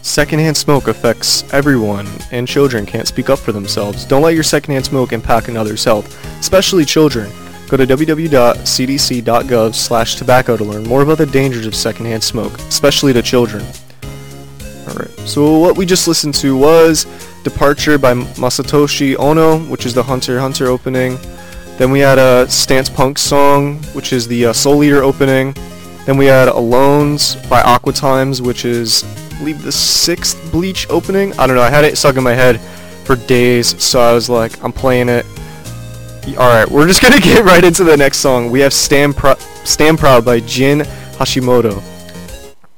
Secondhand smoke affects everyone, and children can't speak up for themselves. Don't let your secondhand smoke impact another's health, especially children. Go to www.cdc.gov/tobacco to learn more about the dangers of secondhand smoke, especially to children. Alright, so what we just listened to was Departure by Masatoshi Ono, which is the Hunter x Hunter opening. Then we had a Stance Punk song, which is the Soul Eater opening. Then we had Alones by Aqua Times, which is, I believe, the 6th Bleach opening. I don't know, I had it stuck in my head for days, so I was like, I'm playing it. Alright, we're just gonna get right into the next song. We have Stand Proud by Jin Hashimoto.